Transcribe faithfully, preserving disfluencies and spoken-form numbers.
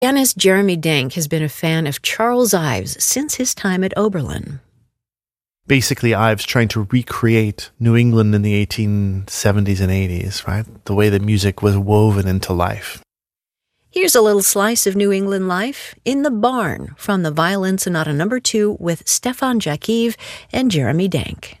Pianist Jeremy Denk has been a fan of Charles Ives since his time at Oberlin. Basically, Ives trying to recreate New England in the eighteen seventies and eighties, right? The way the music was woven into life. Here's a little slice of New England life in the barn from the Violin Sonata Number Two with Stefan Jakiv and Jeremy Denk.